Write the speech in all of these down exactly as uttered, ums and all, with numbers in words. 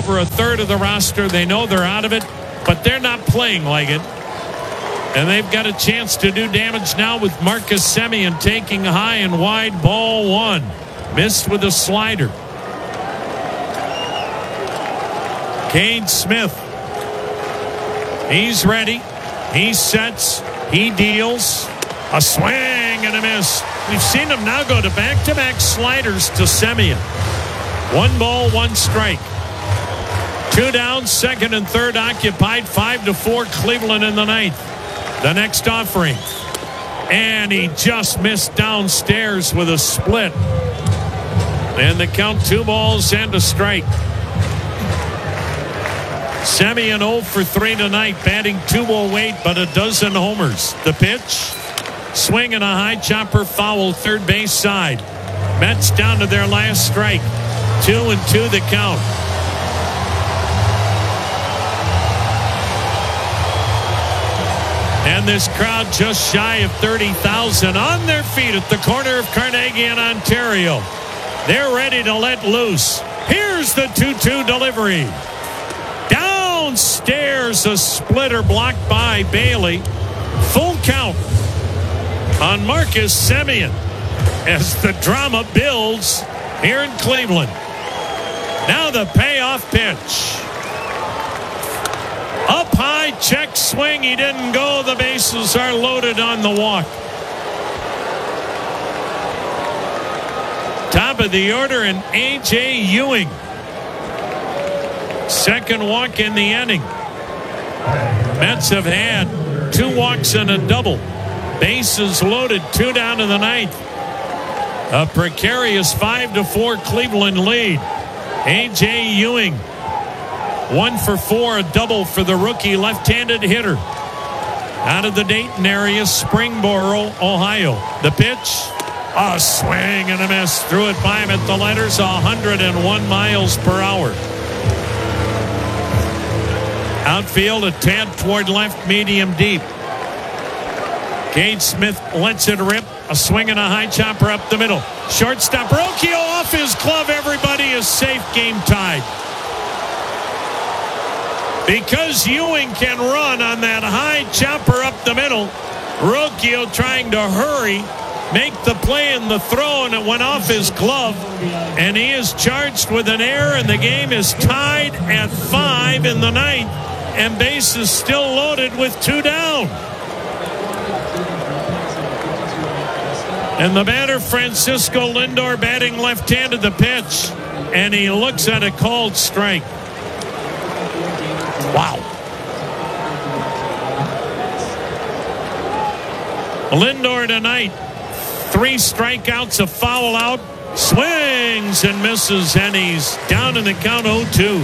over a third of the roster. They know they're out of it, but they're not playing like it. And they've got a chance to do damage now with Marcus Semien taking high and wide. Ball one. Missed with a slider. Cade Smith. He's ready. He sets. He deals. A swing and a miss. We've seen him now go to back-to-back sliders to Semien. One ball, one strike. Two down, second and third occupied. Five to four, Cleveland in the ninth. The next offering. And he just missed downstairs with a split. And the count, two balls and a strike. Semien oh for three tonight, batting two oh eight, but a dozen homers. The pitch. Swing and a high chopper foul, third base side. Mets down to their last strike. Two and two the count. And this crowd just shy of thirty thousand on their feet at the corner of Carnegie and Ontario. They're ready to let loose. Here's the two two delivery. Downstairs, a splitter blocked by Bailey. Full count on Marcus Semien as the drama builds here in Cleveland. Now the payoff pitch. Up high, check swing. He didn't go. The bases are loaded on the walk. Top of the order, and A J Ewing. Second walk in the inning. Mets have had two walks and a double. Bases loaded, two down in the ninth. A precarious five to four Cleveland lead. A J Ewing, one for four, a double for the rookie left-handed hitter. Out of the Dayton area, Springboro, Ohio. The pitch, a swing and a miss. Threw it by him at the letters, one hundred one miles per hour. Outfield, a tad toward left, medium deep. Cade Smith lets it rip. A swing and a high chopper up the middle. Shortstop Rocchio off his glove. Everybody is safe. Game tied. Because Ewing can run on that high chopper up the middle, Rocchio trying to hurry, make the play in the throw, and it went off his glove. And he is charged with an error, and the game is tied at five in the ninth. And bases still loaded with two down. And the batter, Francisco Lindor, batting left-handed, the pitch. And he looks at a called strike. Wow. Lindor tonight, three strikeouts, a foul out. Swings and misses, and he's down in the count oh two.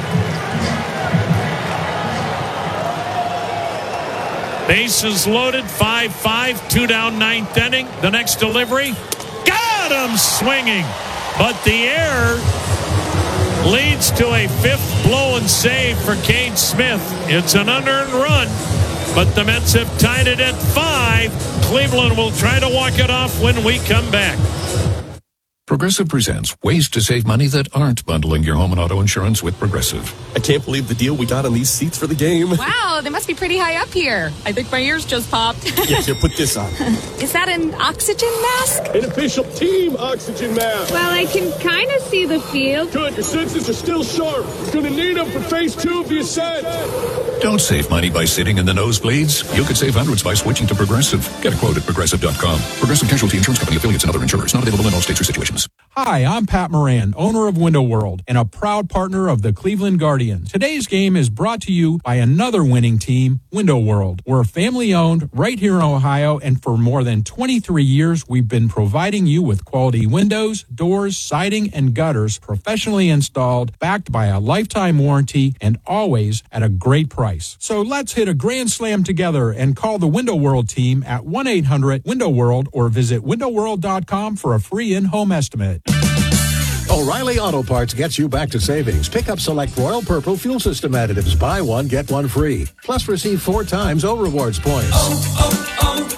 Bases loaded, five five, two down, ninth inning. The next delivery, got him swinging. But the error leads to a fifth blown save for Cade Smith. It's an unearned run, but the Mets have tied it at five. Cleveland will try to walk it off when we come back. Progressive presents ways to save money that aren't bundling your home and auto insurance with Progressive. I can't believe the deal we got on these seats for the game. Wow, they must be pretty high up here. I think my ears just popped. Yeah, here, put this on. Is that an oxygen mask? An official team oxygen mask. Well, I can kind of see the field. Good, your senses are still sharp. You're going to need them for phase two of the ascent. Don't save money by sitting in the nosebleeds. You could save hundreds by switching to Progressive. Get a quote at Progressive dot com. Progressive Casualty Insurance Company, affiliates, and other insurers. Not available in all states or situations. Hi, I'm Pat Moran, owner of Window World and a proud partner of the Cleveland Guardians. Today's game is brought to you by another winning team, Window World. We're family owned right here in Ohio, and for more than twenty-three years, we've been providing you with quality windows, doors, siding, and gutters professionally installed, backed by a lifetime warranty, and always at a great price. So let's hit a grand slam together and call the Window World team at one eight hundred window world or visit window world dot com for a free in-home estimate. O'Reilly Auto Parts gets you back to savings. Pick up select Royal Purple fuel system additives. Buy one, get one free. Plus receive four times O Rewards points. Oh,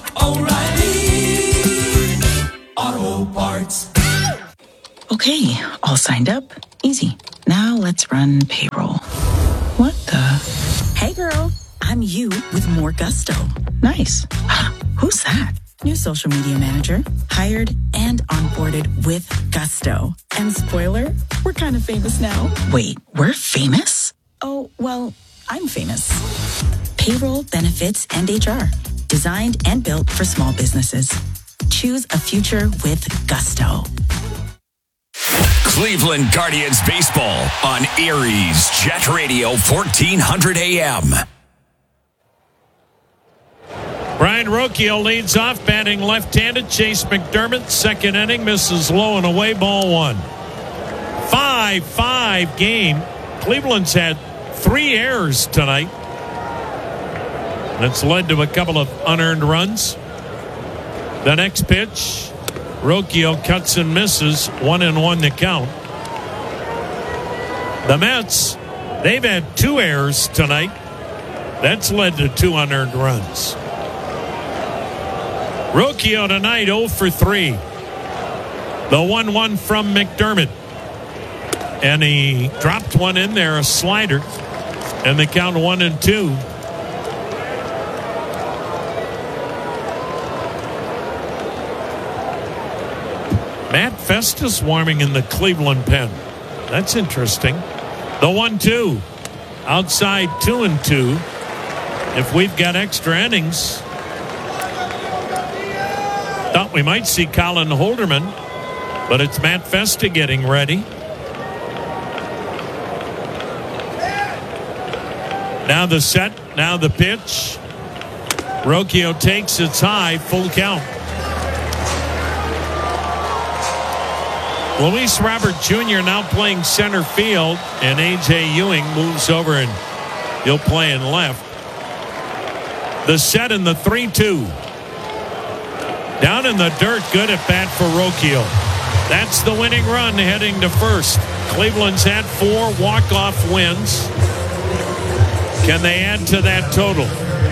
oh, oh, O'Reilly Auto Parts. Okay, all signed up. Easy. Now let's run payroll. What the? Hey girl, I'm you with more gusto. Nice. Who's that? New social media manager, hired and onboarded with gusto. And spoiler, we're kind of famous now. Wait, we're famous? Oh, well, I'm famous. Payroll, benefits, and H R. Designed and built for small businesses. Choose a future with gusto. Cleveland Guardians baseball on Erie's Jet Radio fourteen hundred A M. Brian Rocchio leads off, batting left-handed. Chase McDermott, second inning, misses low and away, ball one. five five game. Cleveland's had three errors tonight. That's led to a couple of unearned runs. The next pitch, Rocchio cuts and misses, one and one to count. The Mets, they've had two errors tonight. That's led to two unearned runs. Rocchio tonight oh for three. The one one from McDermott. And he dropped one in there, a slider. And they count one and two. Matt Festus warming in the Cleveland pen. That's interesting. The one two. Outside two and two. If we've got extra innings, thought we might see Colin Holderman, but it's Matt Festa getting ready. Now the set, now the pitch. Rocchio takes it's high, full count. Luis Robert Junior now playing center field, and A J Ewing moves over and he'll play in left. The set in the three two. Down in the dirt, good at bat for Rocchio. That's the winning run heading to first. Cleveland's had four walk-off wins. Can they add to that total?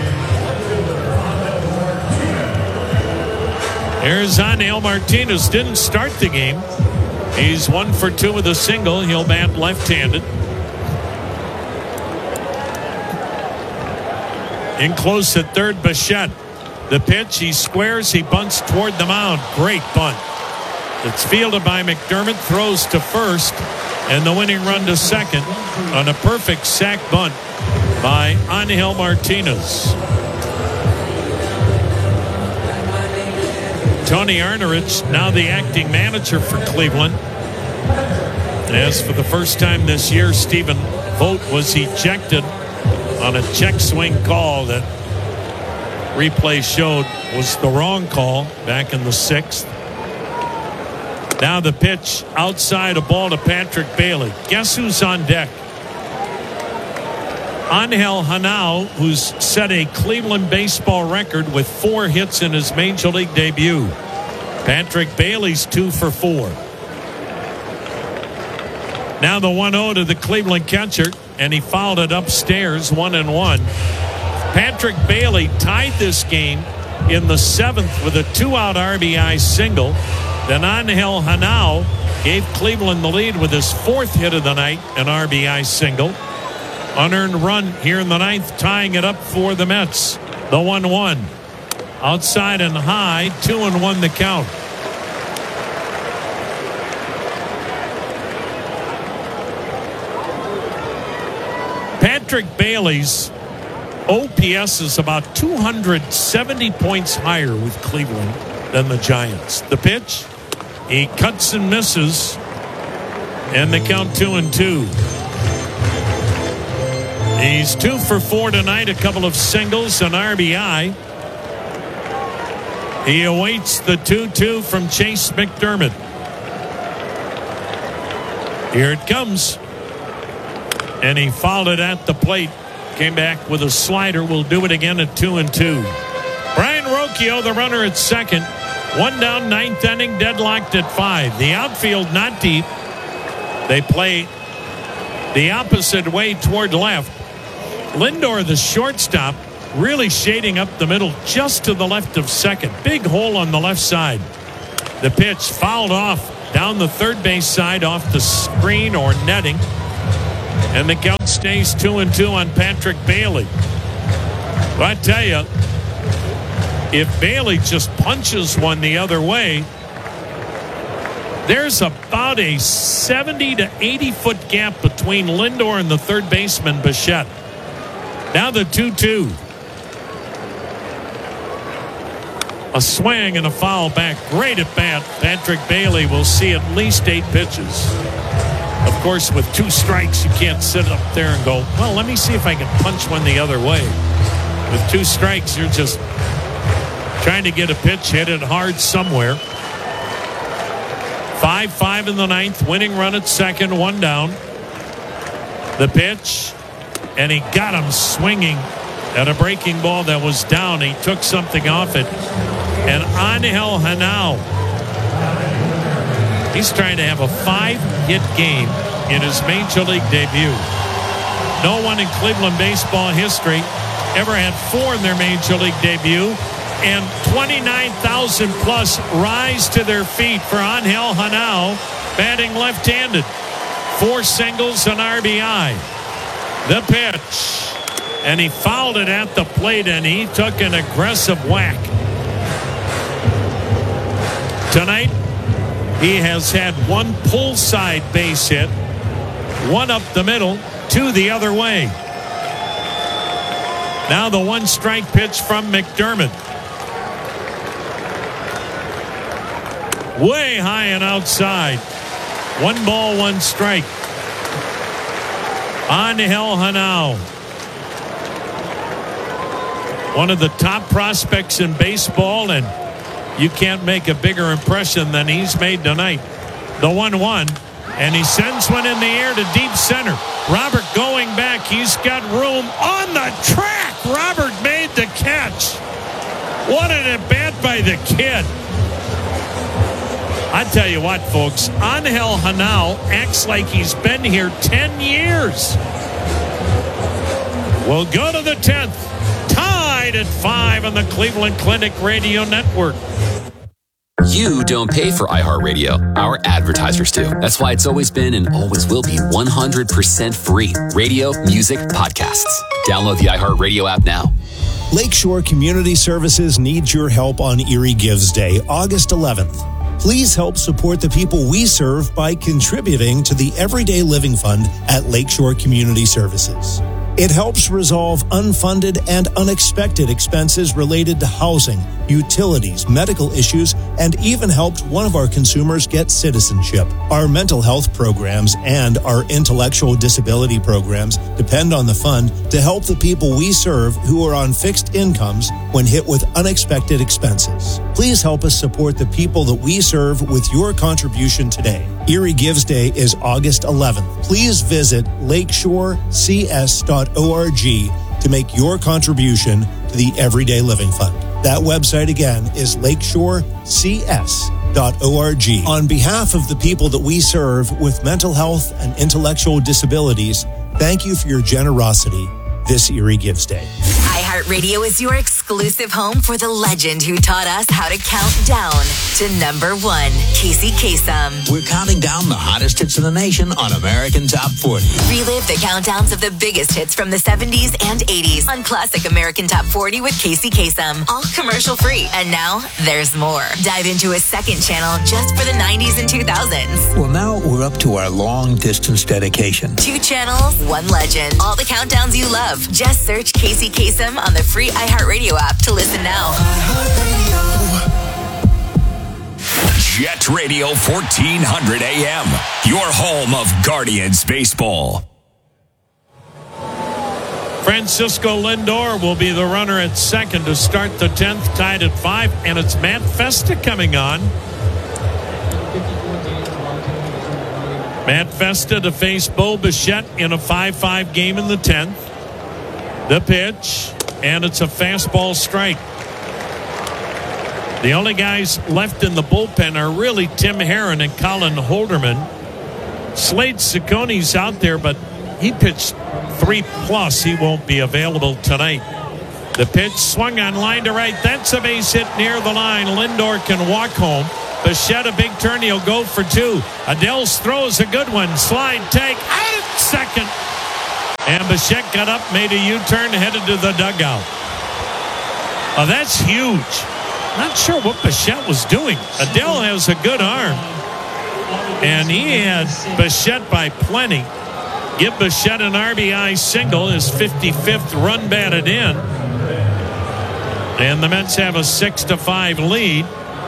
Here's Angel Martinez. Didn't start the game. He's one for two with a single. He'll bat left-handed. In close at third, Bichette. The pitch, he squares, he bunts toward the mound. Great bunt. It's fielded by McDermott, throws to first, and the winning run to second on a perfect sac bunt by Angel Martinez. Tony Arnerich, now the acting manager for Cleveland. As for the first time this year, Stephen Vogt was ejected on a check swing call that replay showed was the wrong call back in the sixth. Now the pitch outside, a ball to Patrick Bailey. Guess who's on deck? Angel Hanao, who's set a Cleveland baseball record with four hits in his major league debut. Patrick Bailey's two for four. Now the one oh to the Cleveland catcher, and he fouled it upstairs, one and one. Patrick Bailey tied this game in the seventh with a two-out R B I single. Then Angel Hanao gave Cleveland the lead with his fourth hit of the night, an R B I single. Unearned run here in the ninth, tying it up for the Mets. The one one. Outside and high, two and one the count. Patrick Bailey's O P S is about two hundred seventy points higher with Cleveland than the Giants. The pitch, he cuts and misses, and they count two and two. He's two for four tonight, a couple of singles, an R B I. He awaits the two two from Chase McDermott. Here it comes. And he fouled it at the plate. Came back with a slider. We'll do it again at two and two. Brian Rocchio, the runner at second. One down, ninth inning, deadlocked at five. The outfield not deep. They play the opposite way toward left. Lindor, the shortstop, really shading up the middle just to the left of second. Big hole on the left side. The pitch fouled off down the third base side off the screen or netting. And the count stays two and two on Patrick Bailey. Well, I tell you, if Bailey just punches one the other way, there's about a seventy to eighty foot gap between Lindor and the third baseman, Bichette. Now the two two. A swing and a foul back. Great at bat. Patrick Bailey will see at least eight pitches. Of course, with two strikes, you can't sit up there and go, well, let me see if I can punch one the other way. With two strikes, you're just trying to get a pitch, hit it hard somewhere. five five in the ninth, winning run at second, one down. The pitch, and he got him swinging at a breaking ball that was down. He took something off it. And Angel Hanao, he's trying to have a five-hit game in his Major League debut. No one in Cleveland baseball history ever had four in their Major League debut. And twenty-nine thousand plus rise to their feet for Angel Hanao, batting left-handed. Four singles, an R B I. The pitch. And he fouled it at the plate, and he took an aggressive whack. Tonight, he has had one pull side base hit, one up the middle, two the other way. Now the one strike pitch from McDermott. Way high and outside. One ball, one strike. Angel Hanao. One of the top prospects in baseball, and you can't make a bigger impression than he's made tonight. The one one, and he sends one in the air to deep center. Robert going back. He's got room on the track. Robert made the catch. What an at-bat by the kid. I tell you what, folks, Angel Hanao acts like he's been here ten years. We'll go to the tenth. Tied at five on the Cleveland Clinic Radio Network. You don't pay for iHeartRadio. Our advertisers do. That's why it's always been and always will be one hundred percent free. Radio, music, podcasts. Download the iHeartRadio app now. Lakeshore Community Services needs your help on Erie Gives Day, August eleventh. Please help support the people we serve by contributing to the Everyday Living Fund at Lakeshore Community Services. It helps resolve unfunded and unexpected expenses related to housing, utilities, medical issues, and even helped one of our consumers get citizenship. Our mental health programs and our intellectual disability programs depend on the fund to help the people we serve who are on fixed incomes when hit with unexpected expenses. Please help us support the people that we serve with your contribution today. Erie Gives Day is August eleventh. Please visit lakeshore c s dot org to make your contribution to the Everyday Living Fund. That website again is lakeshore c s dot org. On behalf of the people that we serve with mental health and intellectual disabilities, thank you for your generosity this Erie Gives Day. iHeartRadio is your exclusive home for the legend who taught us how to count down to number one, Casey Kasem. We're counting down the hottest hits in the nation on American Top forty. Relive the countdowns of the biggest hits from the seventies and eighties on Classic American Top forty with Casey Kasem. All commercial free. And now there's more. Dive into a second channel just for the nineties and two thousands. Well, now we're up to our long distance dedication. Two channels, one legend. All the countdowns you love. Just search Casey Kasem on the free iHeartRadio app to listen now. Jet Radio fourteen hundred A M, your home of Guardians baseball. Francisco Lindor will be the runner at second to start the tenth, tied at five, and it's Matt Festa coming on. Matt Festa to face Bo Bichette in a five five game in the tenth. The pitch, and it's a fastball strike. The only guys left in the bullpen are really Tim Herron and Colin Holderman. Slade Cicconi's out there, but he pitched three plus. He won't be available tonight. The pitch swung on line to right. That's a base hit near the line. Lindor can walk home. Bichette a big turn. He'll go for two. Adels throws a good one. Slide take out at second. And Bichette got up, made a U-turn, headed to the dugout. Oh, that's huge. Not sure what Bichette was doing. Adele has a good arm. And he had Bichette by plenty. Give Bichette an R B I single, his fifty-fifth run batted in. And the Mets have a six to five lead.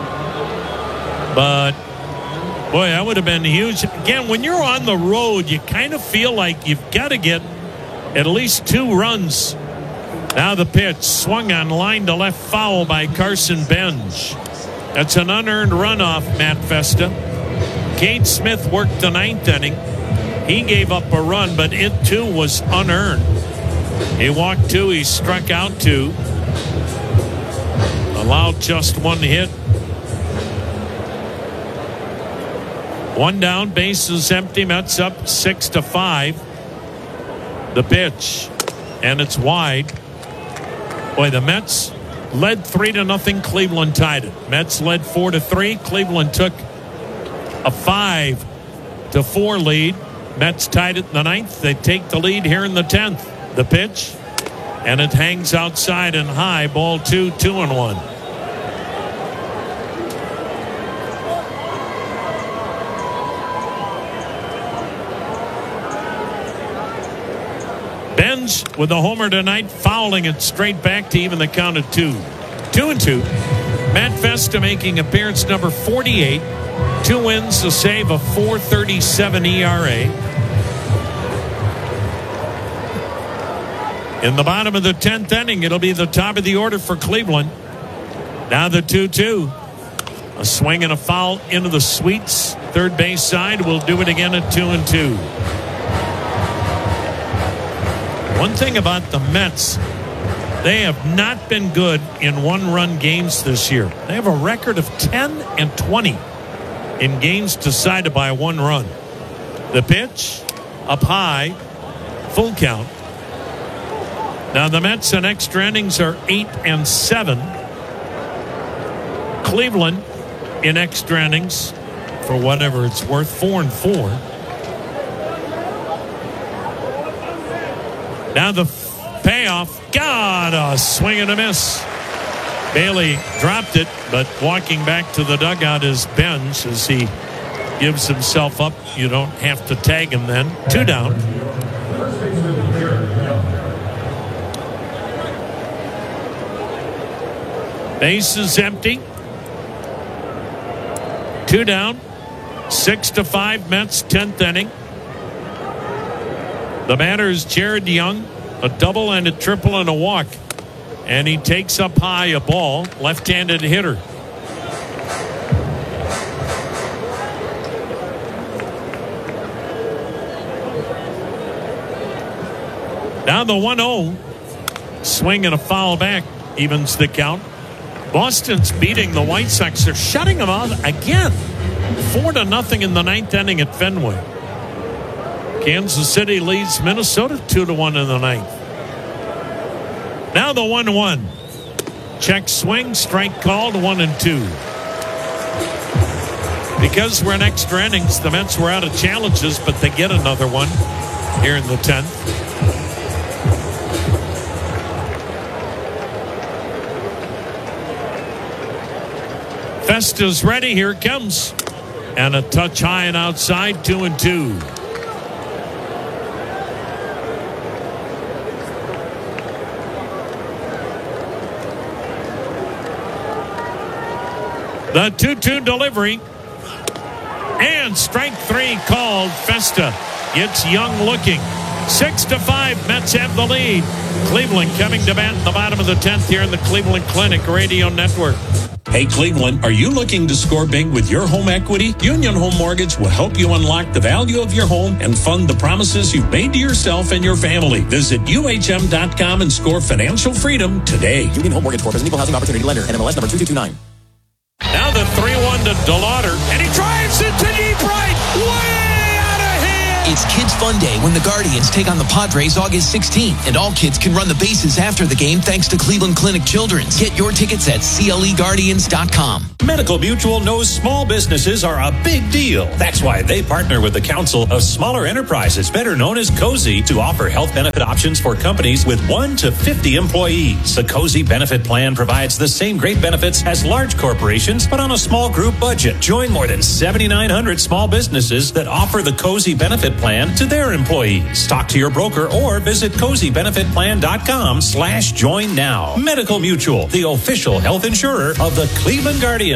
But, boy, that would have been huge. Again, when you're on the road, you kind of feel like you've got to get at least two runs. Now the pitch, swung on, line to left, foul by Carson Bench. That's an unearned run off Matt Festa. Cade Smith worked the ninth inning. He gave up a run, but it too was unearned. He walked two, he struck out two. Allowed just one hit. One down, bases empty. Mets up six to five. The pitch, and it's wide. Boy, the Mets led three to nothing. Cleveland tied it. Mets led four to three. Cleveland took a five to four lead. Mets tied it in the ninth. They take the lead here in the tenth. The pitch, and it hangs outside and high. Ball two, two and one. Benz with a homer tonight, fouling it straight back to even the count of two. Two and two. Matt Festa making appearance number forty-eight. Two wins, a save, a four thirty-seven E R A. In the bottom of the tenth inning, it'll be the top of the order for Cleveland. Now the two two. A swing and a foul into the sweets. Third base side will do it again at two and two. One thing about the Mets, they have not been good in one-run games this year. They have a record of ten and twenty in games decided by one run. The pitch, up high, full count. Now the Mets in extra innings are eight and seven. Cleveland in extra innings, for whatever it's worth, four and four. Now the payoff, God, a swing and a miss. Bailey dropped it, but walking back to the dugout is Bench as he gives himself up. You don't have to tag him then. Two down. Base is empty. Two down. Six to five Mets, tenth inning. The batter is Jared Young, a double and a triple and a walk. And he takes up high a ball, left-handed hitter. Now the one oh. Swing and a foul back evens the count. Boston's beating the White Sox. They're shutting them out again. Four to nothing in the ninth inning at Fenway. Kansas City leads Minnesota two to one in the ninth. Now the one one. Check swing, strike called, one and two. Because we're in extra innings, the Mets were out of challenges, but they get another one here in the tenth. Festa's ready. Here it comes. And a touch high and outside, two and two. The two two delivery. And strike three called. Festa gets Young looking. Six to five. Mets have the lead. Cleveland coming to bat in the bottom of the tenth here in the Cleveland Clinic Radio Network. Hey, Cleveland, are you looking to score big with your home equity? Union Home Mortgage will help you unlock the value of your home and fund the promises you've made to yourself and your family. Visit U H M dot com and score financial freedom today. Union Home Mortgage Corp is an equal housing opportunity lender. N M L S number two two two nine. Now the three one to DeLauder, and he drives it to deep right, way out of here. It's Kids Fun Day when the Guardians take on the Padres August sixteenth, and all kids can run the bases after the game thanks to Cleveland Clinic Children's. Get your tickets at C L E Guardians dot com. Medical Mutual knows small businesses are a big deal. That's why they partner with the Council of Smaller Enterprises, better known as COSI, to offer health benefit options for companies with one to fifty employees. The COSI benefit plan provides the same great benefits as large corporations, but on a small group budget. Join more than seventy-nine hundred small businesses that offer the COSI benefit plan to their employees. Talk to your broker or visit cozy benefit plan dot com slash join now. Medical Mutual, the official health insurer of the Cleveland Guardians.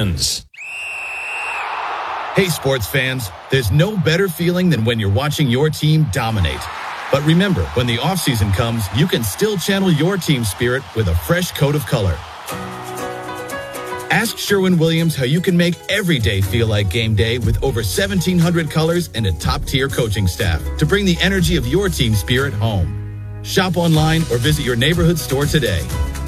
Hey, sports fans, there's no better feeling than when you're watching your team dominate. But remember, when the offseason comes, you can still channel your team spirit with a fresh coat of color. Ask Sherwin-Williams how you can make every day feel like game day with over seventeen hundred colors and a top-tier coaching staff to bring the energy of your team spirit home. Shop online or visit your neighborhood store today.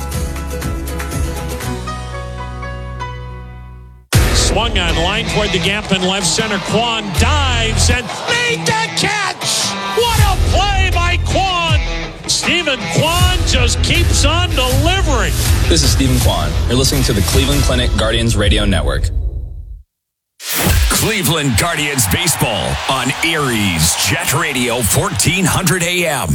Swung on line toward the gap in left center. Kwan dives and made the catch. What a play by Kwan. Stephen Kwan just keeps on delivering. This is Stephen Kwan. You're listening to the Cleveland Clinic Guardians Radio Network. Cleveland Guardians baseball on Erie's Jet Radio fourteen hundred A M.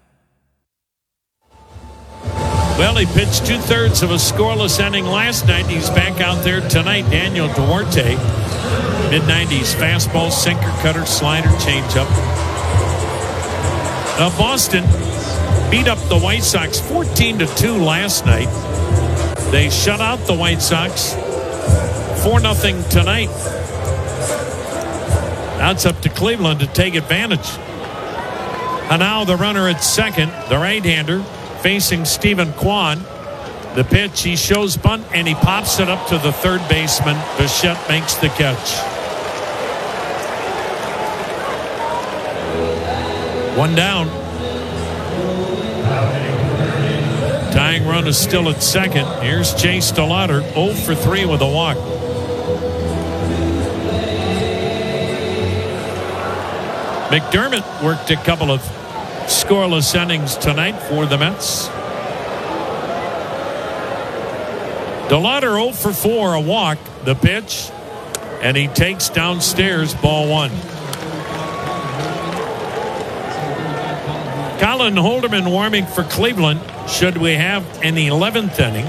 Well, he pitched two-thirds of a scoreless inning last night. He's back out there tonight. Daniel Duarte, mid nineties fastball, sinker, cutter, slider, changeup. Uh, Boston beat up the White Sox fourteen to two last night. They shut out the White Sox four nothing tonight. Now it's up to Cleveland to take advantage. And now the runner at second, the right-hander, facing Stephen Kwan. The pitch, he shows bunt, and he pops it up to the third baseman. Bichette makes the catch. One down. Tying run is still at second. Here's Chase DeLauder, oh for three with a walk. McDermott worked a couple of scoreless innings tonight for the Mets. DeLauder oh for four, a walk, the pitch, and he takes downstairs, ball one. Colin Holderman warming for Cleveland. Should we have an eleventh inning?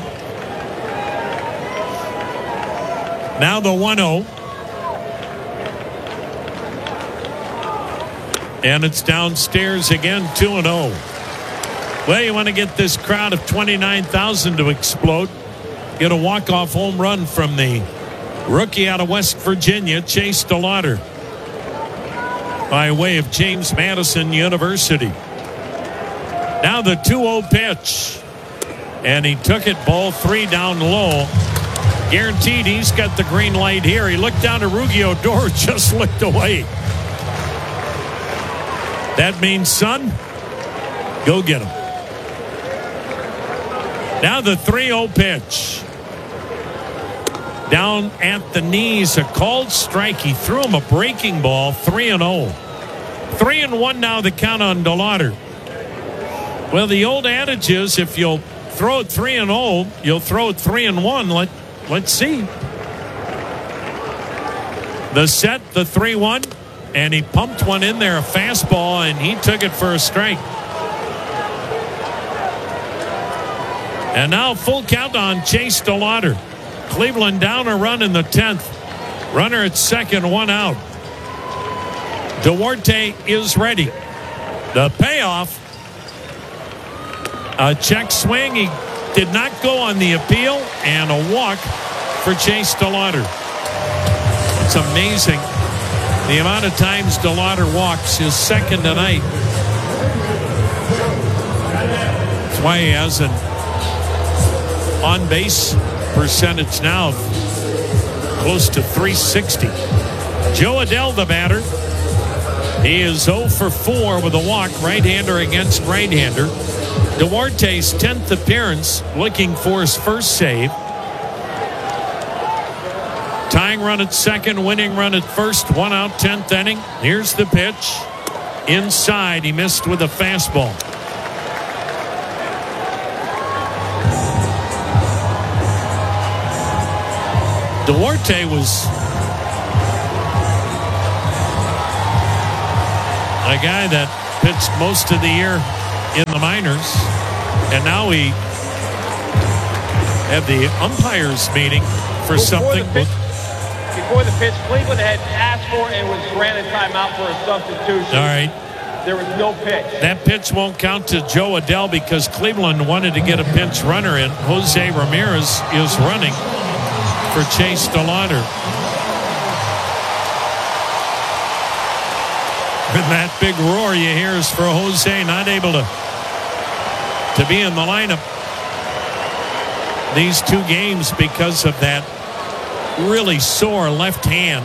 Now the one oh. And it's downstairs again, two and oh. Well, you want to get this crowd of twenty-nine thousand to explode. Get a walk-off home run from the rookie out of West Virginia, Chase DeLauder, by way of James Madison University. Now the two oh pitch. And he took it, ball three down low. Guaranteed he's got the green light here. He looked down to Ruggio Odor, just looked away. That means, son, go get him. Now the three oh pitch. Down at the knees, a called strike. He threw him a breaking ball, three and oh. Three and one now, the count on DeLauder. Well, the old adage is if you'll throw it three and oh, you'll throw it three and one. Let, let's see. The set, the three one, and he pumped one in there, a fastball, and he took it for a strike. And now full count on Chase DeLauder. Cleveland down a run in the tenth. Runner at second, one out. Duarte is ready. The payoff. A check swing. He did not go on the appeal, and a walk for Chase DeLauder. It's amazing the amount of times DeLauder walks, his second tonight. That's why he has an on-base percentage now of close to three sixty. Joe Adell, the batter. He is oh for four with a walk, right-hander against right-hander. Duarte's tenth appearance, looking for his first save. Tying run at second, winning run at first, one out, tenth inning. Here's the pitch. inside. He missed with a fastball. Duarte was a guy that pitched most of the year in the minors, and now we have the umpires meeting for before something. The pitch, before the pitch, Cleveland had asked for and was granted timeout for a substitution. All right. There was no pitch. That pitch won't count to Joe Adell because Cleveland wanted to get a pinch runner in. Jose Ramirez is running for Chase DeLauder. And that big roar you hear is for Jose, not able to, to be in the lineup these two games because of that really sore left hand.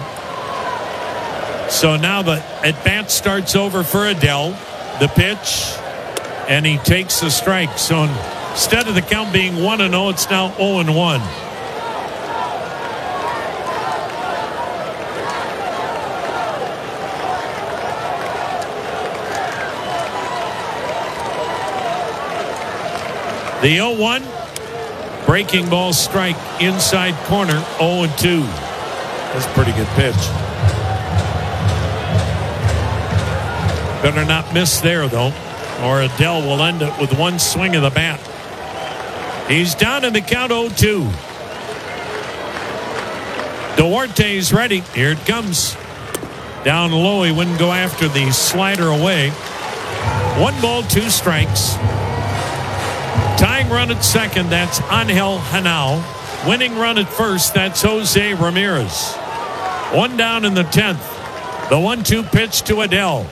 So now the at-bat starts over for Adell. The pitch, and he takes the strike. So instead of the count being one and oh, it's now oh and one. The oh one, breaking ball strike, inside corner, oh and two. That's a pretty good pitch. Better not miss there, though, or Adell will end it with one swing of the bat. He's down in the count oh two. Duarte's ready. Here it comes. Down low, he wouldn't go after the slider away. One ball, two strikes. Tying run at second, that's Angel Hanao. Winning run at first, that's Jose Ramirez. One down in the tenth. The one two pitch to Adell.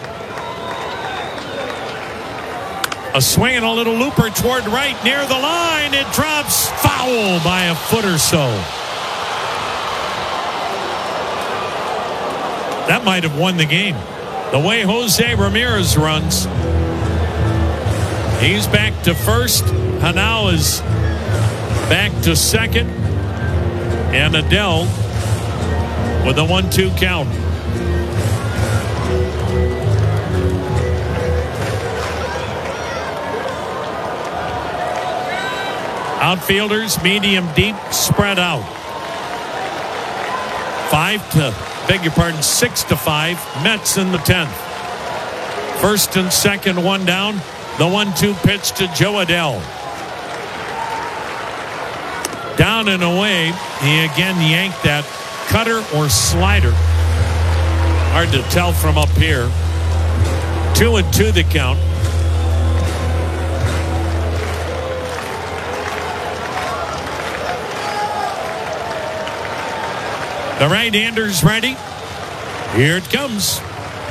A swing and a little looper toward right near the line. It drops foul by a foot or so. That might have won the game. The way Jose Ramirez runs. He's back to first. Hanao is back to second. And Adell with a one two count. Outfielders, medium, deep, spread out. Five to, beg your pardon, six to five. Mets in the tenth. First and second, one down. The one two pitch to Joe Adell. Down and away. He again yanked that cutter or slider. Hard to tell from up here. Two and two the count. The right-hander's ready. Here it comes.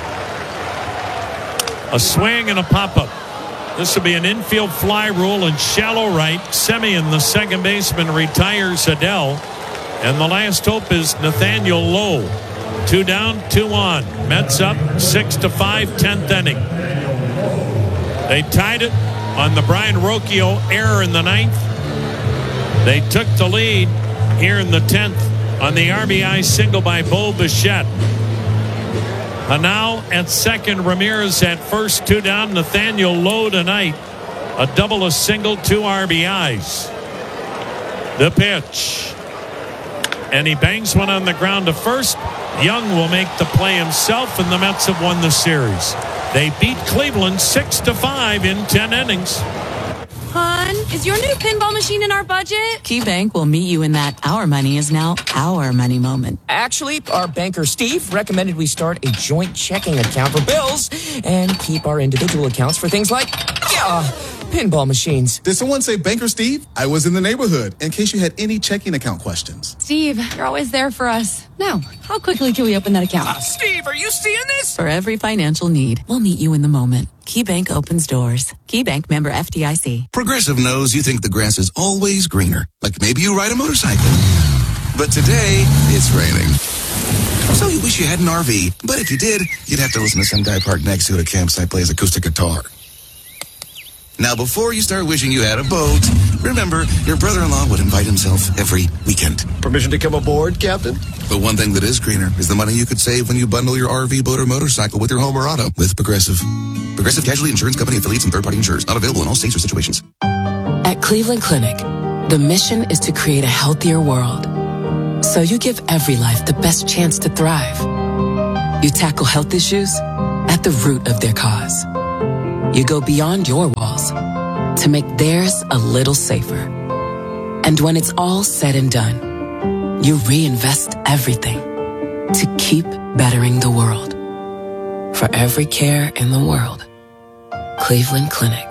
A swing and a pop-up. This will be an infield fly rule and shallow right. Semien, the second baseman, retires Adell. And the last hope is Nathaniel Lowe. Two down, two on. Mets up six to five, tenth inning. They tied it on the Brian Rocchio error in the ninth. They took the lead here in the tenth on the R B I single by Bo Bichette. Hanao at second, Ramirez at first, two down. Nathaniel Lowe tonight. A double, a single, two R B Is. The pitch. And he bangs one on the ground to first. Young will make the play himself, and the Mets have won the series. They beat Cleveland six to five in ten innings. Hon, is your new pinball machine in our budget? KeyBank will meet you in that our money is now our money moment. Actually, our banker Steve recommended we start a joint checking account for bills and keep our individual accounts for things like, yeah, pinball machines. Did someone say Banker Steve? I was in the neighborhood in case you had any checking account questions. Steve, you're always there for us. Now, how quickly can we open that account? Uh, Steve, are you seeing this? For every financial need, we'll meet you in the moment. KeyBank opens doors. KeyBank, member F D I C. Progressive knows you think the grass is always greener. Like maybe you ride a motorcycle. But today, it's raining. So you wish you had an R V. But if you did, you'd have to listen to some guy parked next to you at a campsite play his acoustic guitar. Now, before you start wishing you had a boat, Remember, your brother-in-law would invite himself every weekend. Permission to come aboard, Captain? But one thing that is greener is the money you could save when you bundle your R V, boat, or motorcycle with your home or auto with Progressive. Progressive Casualty Insurance Company affiliates and third-party insurers. Not available in all states or situations. At Cleveland Clinic, the mission is to create a healthier world. So you give every life the best chance to thrive. You tackle health issues at the root of their cause. You go beyond your walls to make theirs a little safer. And when it's all said and done, you reinvest everything to keep bettering the world. For every care in the world, Cleveland Clinic.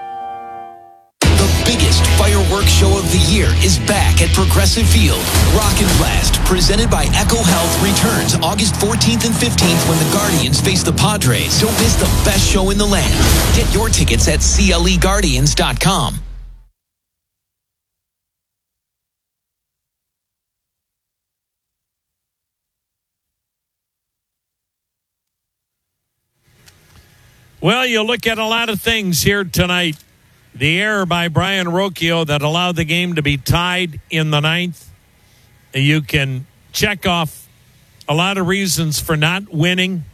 The biggest fireworks show of the year is back at Progressive Field. Rock and Blast, presented by Echo Health, returns August fourteenth and fifteenth when the Guardians face the Padres. Don't miss the best show in the land. Get your tickets at C L E Guardians dot com. Well, you look at a lot of things here tonight. The error by Brian Rocchio that allowed the game to be tied in the ninth. You can check off a lot of reasons for not winning.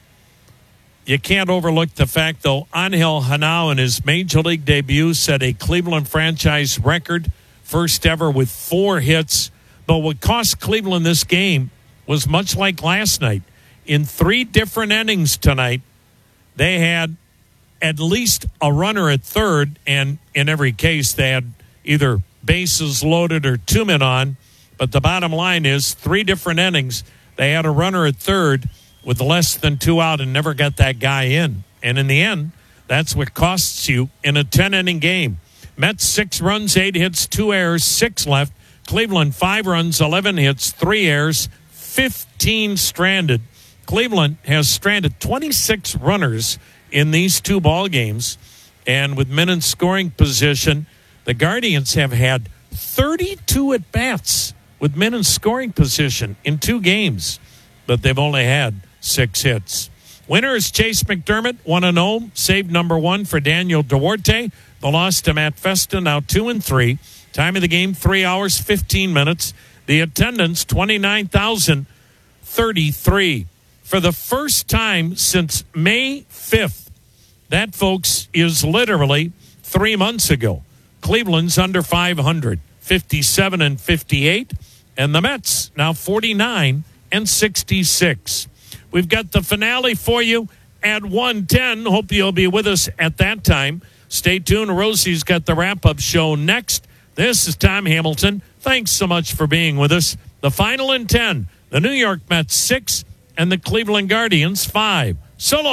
You can't overlook the fact, though, Angel Hanao in his Major League debut set a Cleveland franchise record, first ever with four hits. But what cost Cleveland this game was much like last night. In three different innings tonight, they had at least a runner at third, and in every case they had either bases loaded or two men on. But the bottom line is three different innings, they had a runner at third with less than two out and never got that guy in. And in the end, that's what costs you in a ten-inning game. Mets six runs, eight hits, two errors, six left. Cleveland five runs, eleven hits, three errors, fifteen stranded. Cleveland has stranded twenty-six runners in these two ball games, and with men in scoring position, the Guardians have had thirty-two at bats with men in scoring position in two games, but they've only had six hits. Winner is Chase McDermott, one and oh, save number one for Daniel Duarte. The loss to Matt Festa, now two and three. Time of the game, three hours, fifteen minutes. The attendance, twenty-nine thousand thirty-three. For the first time since May fifth, that, folks, is literally three months ago. Cleveland's under five hundred, fifty-seven and fifty-eight, and the Mets now forty-nine and sixty-six. We've got the finale for you at one ten. Hope you'll be with us at that time. Stay tuned. Rosie's got the wrap-up show next. This is Tom Hamilton. Thanks so much for being with us. The final in ten, the New York Mets six and the Cleveland Guardians five. So long.